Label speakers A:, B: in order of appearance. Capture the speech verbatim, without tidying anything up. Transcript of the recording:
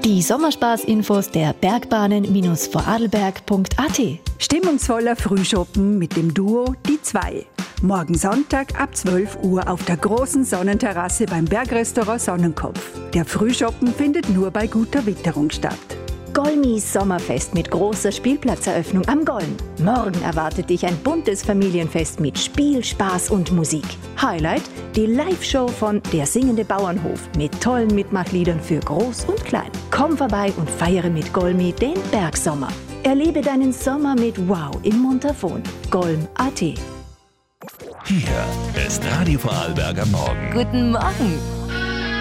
A: Die Sommerspaß-Infos der Bergbahnen-vorarlberg punkt a t.
B: Stimmungsvoller Frühschoppen mit dem Duo Die Zwei. Morgen Sonntag ab zwölf Uhr auf der großen Sonnenterrasse beim Bergrestaurant Sonnenkopf. Der Frühschoppen findet nur bei guter Witterung statt.
A: Golmis Sommerfest mit großer Spielplatzeröffnung am Golm. Morgen erwartet dich ein buntes Familienfest mit Spiel, Spaß und Musik. Highlight: die Live-Show von Der singende Bauernhof mit tollen Mitmachliedern für Groß und Klein. Komm vorbei und feiere mit Golmi den Bergsommer. Erlebe deinen Sommer mit Wow im Montafon. Golm punkt a t.
C: Hier ist Radio Vorarlberg am Morgen.
D: Guten Morgen!